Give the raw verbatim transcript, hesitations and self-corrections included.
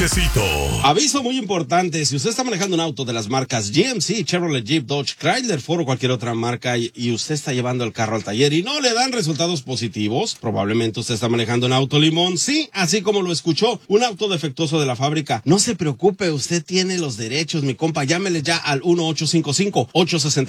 Aviso muy importante, si usted está manejando un auto de las marcas G M C, Chevrolet, Jeep, Dodge, Chrysler, Ford o cualquier otra marca y, y usted está llevando el carro al taller y no le dan resultados positivos, probablemente usted está manejando un auto limón, sí, así como lo escuchó, un auto defectuoso de la fábrica. No se preocupe, usted tiene los derechos, mi compa, llámele ya al uno ocho cinco cinco, ocho seis